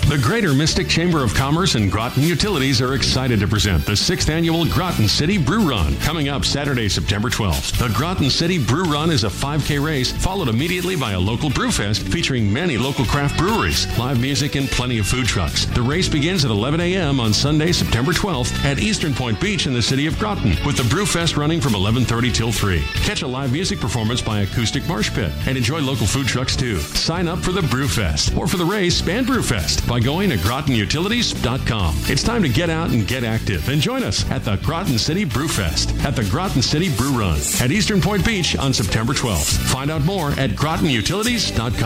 The Greater Mystic Chamber of Commerce and Groton Utilities are excited to present the 6th Annual Groton City Brew Run, coming up Saturday, September 12th. The Groton City Brew Run is a 5K race, followed immediately by a local brew fest featuring many local craft breweries, live music, and plenty of food trucks. The race begins at 11 a.m. on Sunday, September 12th at Eastern Point Beach in the city of Groton, with the brew fest running from 11:30 till 3. Catch a live music performance by Acoustic Marsh Pit and enjoy local food trucks too. Sign up for the Brew Fest or for the race and Brew Fest by going to GrotonUtilities.com. It's time to get out and get active and join us at the Groton City Brew Fest at the Groton City Brew Run at Eastern Point Beach on September 12th. Find out more at GrotonUtilities.com.